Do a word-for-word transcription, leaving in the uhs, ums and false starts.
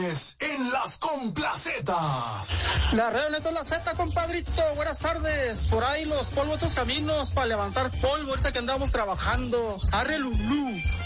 viernes en Las Complacetas. La red neta es la Z, compadrito. Buenas tardes. Por ahí los polvos, otros caminos para levantar polvo ahorita que andamos trabajando. Arre Lulú.